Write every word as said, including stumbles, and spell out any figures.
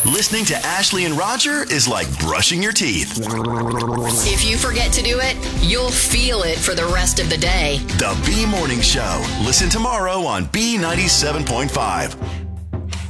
Listening to Ashley and Roger is like brushing your teeth. If you forget to do it, you'll feel it for the rest of the day. The B Morning Show. Listen tomorrow on B ninety-seven point five.